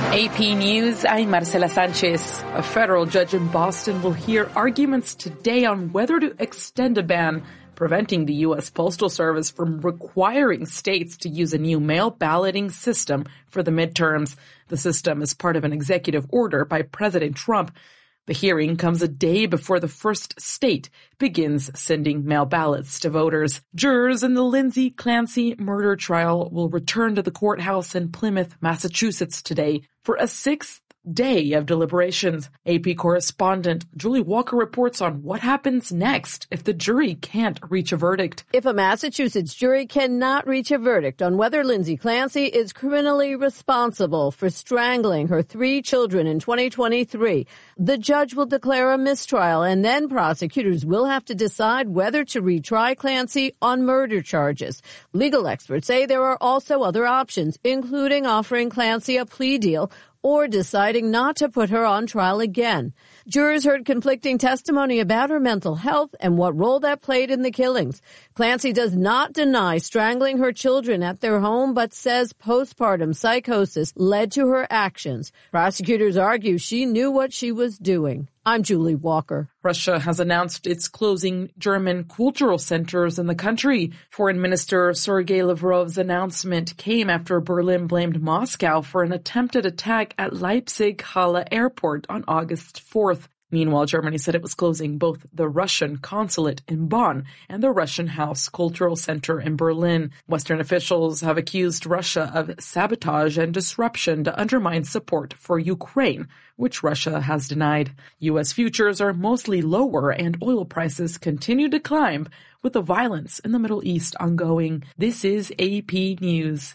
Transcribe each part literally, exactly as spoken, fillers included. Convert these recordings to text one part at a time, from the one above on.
A P News, I'm Marcela Sanchez. A federal judge in Boston will hear arguments today on whether to extend a ban preventing the U S Postal Service from requiring states to use a new mail balloting system for the midterms. The system is part of an executive order by President Trump. The hearing comes a day before the first state begins sending mail ballots to voters. Jurors in the Lindsay Clancy murder trial will return to the courthouse in Plymouth, Massachusetts today for a sixth day of deliberations. A P correspondent Julie Walker reports on what happens next if the jury can't reach a verdict. If a Massachusetts jury cannot reach a verdict on whether Lindsay Clancy is criminally responsible for strangling her three children in twenty twenty-three, the judge will declare a mistrial, and then prosecutors will have to decide whether to retry Clancy on murder charges. Legal experts say there are also other options, including offering Clancy a plea deal or deciding not to put her on trial again. Jurors heard conflicting testimony about her mental health and what role that played in the killings. Clancy does not deny strangling her children at their home, but says postpartum psychosis led to her actions. Prosecutors argue she knew what she was doing. I'm Julie Walker. Russia has announced it's closing German cultural centers in the country. Foreign Minister Sergei Lavrov's announcement came after Berlin blamed Moscow for an attempted attack at Leipzig-Halle Airport on August fourth. Meanwhile, Germany said it was closing both the Russian consulate in Bonn and the Russian House Cultural Center in Berlin. Western officials have accused Russia of sabotage and disruption to undermine support for Ukraine, which Russia has denied. U S futures are mostly lower and oil prices continue to climb with the violence in the Middle East ongoing. This is A P News.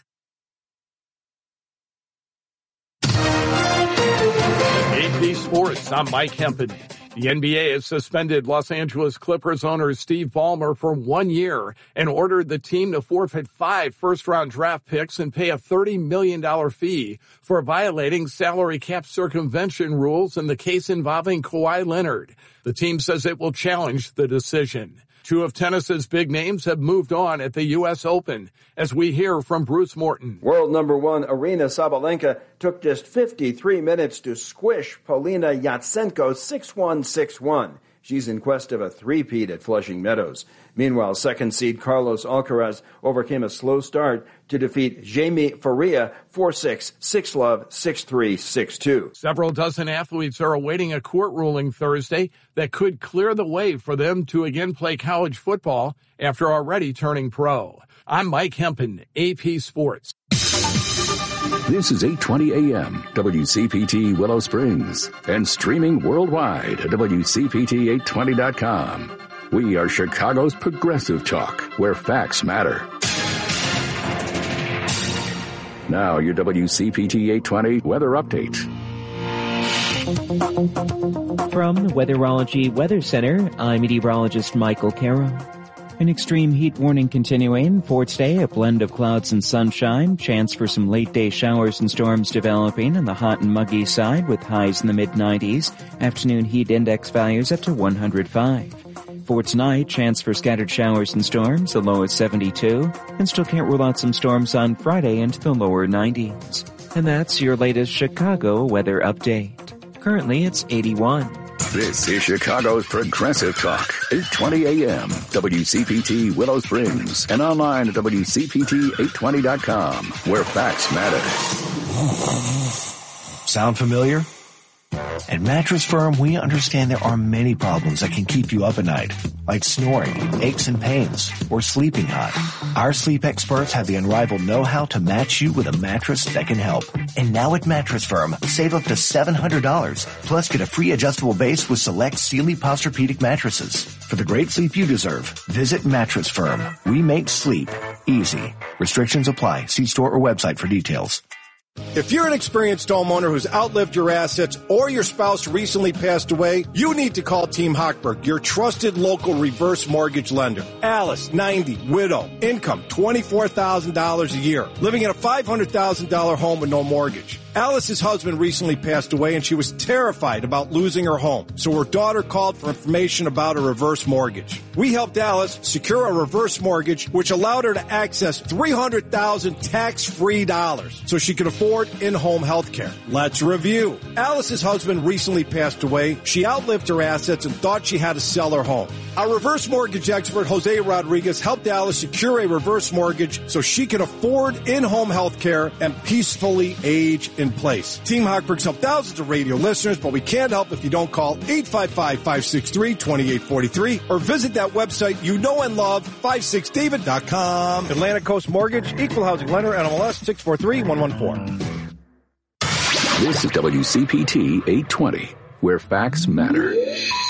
A P Sports, I'm Mike Hempen. The N B A has suspended Los Angeles Clippers owner Steve Ballmer for one year and ordered the team to forfeit five first-round draft picks and pay a thirty million dollars fee for violating salary cap circumvention rules in the case involving Kawhi Leonard. The team says it will challenge the decision. Two of tennis's big names have moved on at the U S Open, as we hear from Bruce Morton. World number one Aryna Sabalenka took just fifty-three minutes to squish Polina Yatsenko six one, six one. She's in quest of a three-peat at Flushing Meadows. Meanwhile, second seed Carlos Alcaraz overcame a slow start to defeat Jaime Faria four six, six love, six three, six two. Several dozen athletes are awaiting a court ruling Thursday that could clear the way for them to again play college football after already turning pro. I'm Mike Hempen, A P Sports. This is eight twenty A M, W C P T Willow Springs, and streaming worldwide at W C P T eight twenty dot com. We are Chicago's progressive talk, where facts matter. Now your W C P T eight twenty weather update. From the Weatherology Weather Center, I'm meteorologist Michael Carroll. An extreme heat warning continuing for today, a blend of clouds and sunshine, chance for some late-day showers and storms developing on the hot and muggy side with highs in the mid nineties, afternoon heat index values up to one hundred five. For tonight, chance for scattered showers and storms, the low is seventy-two, and still can't rule out some storms on Friday into the lower nineties. And that's your latest Chicago weather update. Currently, it's eighty-one. This is Chicago's Progressive Talk, eight twenty A M, W C P T Willow Springs, and online at W C P T eight twenty dot com, where facts matter. Sound familiar? At Mattress Firm, we understand there are many problems that can keep you up at night, like snoring, aches and pains, or sleeping hot. Our sleep experts have the unrivaled know-how to match you with a mattress that can help. And now at Mattress Firm, save up to seven hundred dollars, plus get a free adjustable base with select Sealy Posturepedic mattresses. For the great sleep you deserve, visit Mattress Firm. We make sleep easy. Restrictions apply. See store or website for details. If you're an experienced homeowner who's outlived your assets or your spouse recently passed away, you need to call Team Hochberg, your trusted local reverse mortgage lender. Alice, ninety, widow, income twenty-four thousand dollars a year, living in a five hundred thousand dollars home with no mortgage. Alice's husband recently passed away and she was terrified about losing her home, so her daughter called for information about a reverse mortgage. We helped Alice secure a reverse mortgage which allowed her to access three hundred thousand tax-free dollars so she could afford afford in-home health care. Let's review. Alice's husband recently passed away. She outlived her assets and thought she had to sell her home. Our reverse mortgage expert, Jose Rodriguez, helped Alice secure a reverse mortgage so she can afford in-home health care and peacefully age in place. Team Hochberg's helped thousands of radio listeners, but we can't help if you don't call eight five five, five six three, two eight four three or visit that website you know and love, five six david dot com. Atlantic Coast Mortgage, Equal Housing Lender, N M L S six four three one one four. This is W C P T eight twenty, where facts matter.